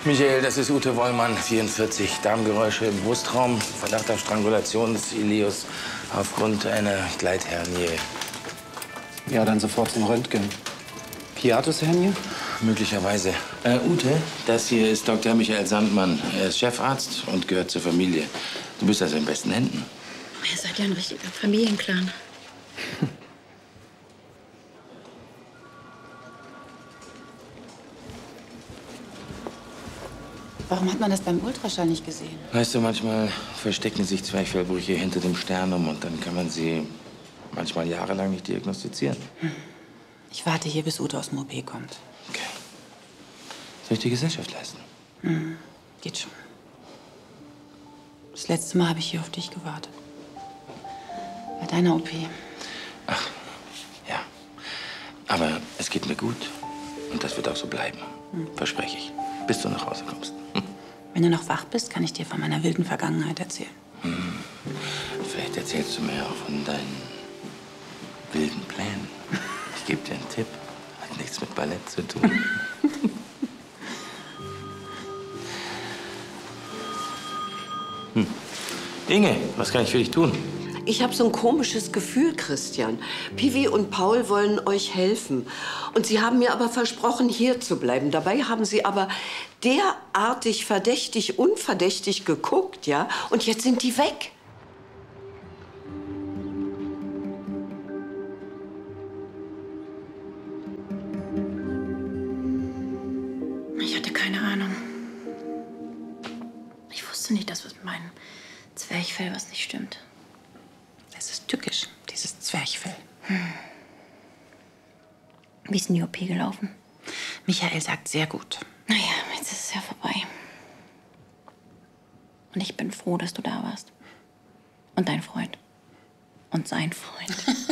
Michael, das ist Ute Wollmann, 44. Darmgeräusche im Brustraum, Verdacht auf Strangulation des Ilius aufgrund einer Gleithernie. Ja, dann sofort zum Röntgen. Hiatushernie? Möglicherweise. Ute, das hier ist Dr. Michael Sandmann. Er ist Chefarzt und gehört zur Familie. Du bist also in besten Händen. Ihr seid ja ein richtiger Familienclan. Warum hat man das beim Ultraschall nicht gesehen? Weißt du, manchmal verstecken sich Zwerchfellbrüche hinter dem Sternum und dann kann man sie manchmal jahrelang nicht diagnostizieren. Ich warte hier, bis Ute aus dem OP kommt. Okay. Soll ich dir Gesellschaft leisten? Geht schon. Das letzte Mal habe ich hier auf dich gewartet. Bei deiner OP. Ach, ja. Aber es geht mir gut und das wird auch so bleiben. Verspreche ich. Bis du nach Hause kommst. Wenn du noch wach bist, kann ich dir von meiner wilden Vergangenheit erzählen. Vielleicht erzählst du mir auch von deinen wilden Plänen. Ich gebe dir einen Tipp. Hat nichts mit Ballett zu tun. Inge, was kann ich für dich tun? Ich habe so ein komisches Gefühl, Christian. Piwi und Paul wollen euch helfen. Und sie haben mir aber versprochen, hier zu bleiben. Dabei haben sie aber derartig verdächtig, unverdächtig geguckt, ja? Und jetzt sind die weg. Ich hatte keine Ahnung. Ich wusste nicht, dass mit meinem Zwerchfell was nicht stimmt. Es ist tückisch, dieses Zwerchfell. Wie ist denn die OP gelaufen? Michael sagt sehr gut. Naja, jetzt ist es ja vorbei. Und ich bin froh, dass du da warst. Und dein Freund. Und sein Freund.